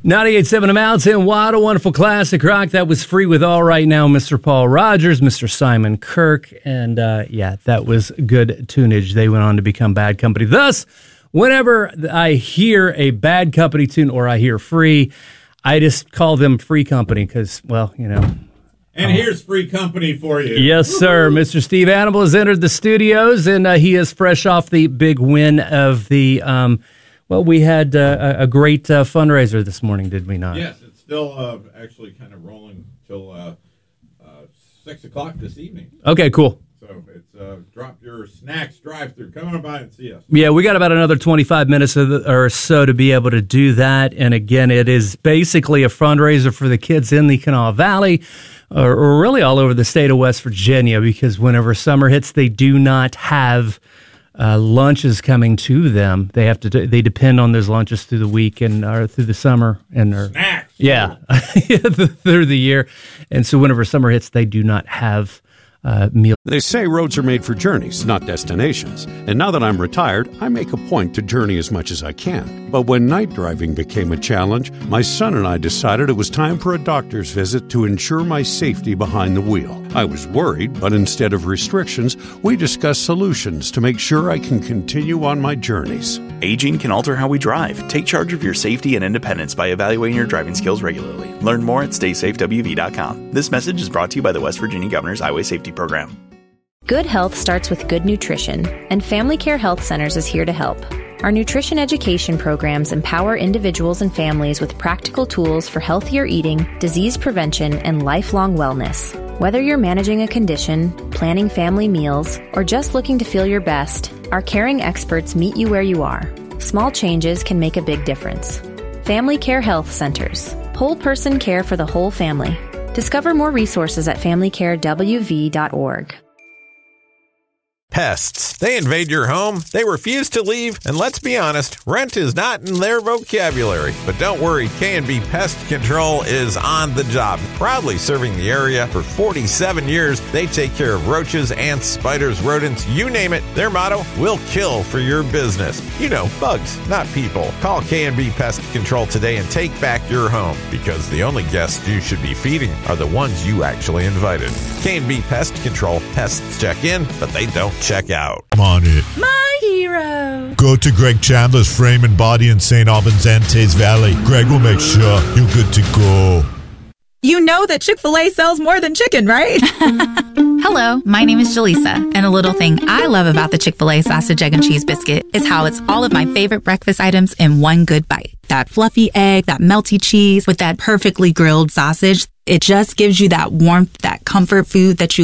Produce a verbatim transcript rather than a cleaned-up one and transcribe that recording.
ninety-eight point seven Mountain, what a wonderful classic rock. That was Free With All right now, Mister Paul Rogers, Mister Simon Kirke, and uh, yeah, that was good tunage. They went on to become Bad Company. Thus, whenever I hear a Bad Company tune or I hear Free, I just call them Free Company because, well, you know. And here's Free Company for you. Yes, sir. Mister Steve Animal has entered the studios, and uh, he is fresh off the big win of the, um, well, we had uh, a great uh, fundraiser this morning, did we not? Yes, it's still uh, actually kind of rolling till uh, uh, six o'clock this evening. Okay, cool. So it's uh, drop your snacks drive-through. Come on by and see us. Yeah, we got about another twenty-five minutes or so to be able to do that. And again, it is basically a fundraiser for the kids in the Kanawha Valley, or, or really all over the state of West Virginia, because whenever summer hits, they do not have uh, lunches coming to them. They have to. They depend on those lunches through the week and or through the summer and or, snacks. Yeah, through the year. And so whenever summer hits, they do not have Uh, meal. They say roads are made for journeys, not destinations. And now that I'm retired, I make a point to journey as much as I can. But when night driving became a challenge, my son and I decided it was time for a doctor's visit to ensure my safety behind the wheel. I was worried, but instead of restrictions, we discussed solutions to make sure I can continue on my journeys. Aging can alter how we drive. Take charge of your safety and independence by evaluating your driving skills regularly. Learn more at stay safe w v dot com. This message is brought to you by the West Virginia Governor's Highway Safety Program. Good health starts with good nutrition, and Family Care Health Centers is here to help. Our nutrition education programs empower individuals and families with practical tools for healthier eating, disease prevention, and lifelong wellness. Whether you're managing a condition, planning family meals, or just looking to feel your best, our caring experts meet you where you are. Small changes can make a big difference. Family Care Health Centers. Whole person care for the whole family. Discover more resources at family care w v dot org. Pests. They invade your home, they refuse to leave, and let's be honest, rent is not in their vocabulary. But don't worry, K and B Pest Control is on the job. Proudly serving the area for forty-seven years, they take care of roaches, ants, spiders, rodents, you name it. Their motto, we'll kill for your business. You know, bugs, not people. Call K and B Pest Control today and take back your home, because the only guests you should be feeding are the ones you actually invited. K and B Pest Control. Pests check in, but they don't check out. I'm on it. My hero. Go to Greg Chandler's Frame and Body in Saint Albans and Tays Valley. Greg will make sure you're good to go. You know that Chick-fil-A sells more than chicken, right? Hello, my name is Jaleesa, and a little thing I love about the Chick-fil-A sausage, egg, and cheese biscuit is how it's all of my favorite breakfast items in one good bite. That fluffy egg, that melty cheese with that perfectly grilled sausage. It just gives you that warmth, that comfort food that you